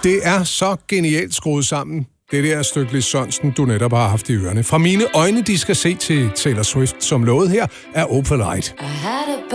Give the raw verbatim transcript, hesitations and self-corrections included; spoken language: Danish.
Det er så genialt skruet sammen, det der stykke Lis Sørensen, du netop har haft i ørerne. Fra mine øjne, de skal se til Taylor Swift, som lovet her, er Opalite.